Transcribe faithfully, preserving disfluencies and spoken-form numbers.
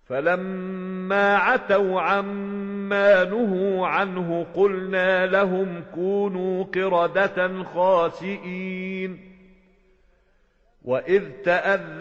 فلما عتوا عما نهوا عنه قلنا لهم كونوا قردة خاسئين. وإذ تأذن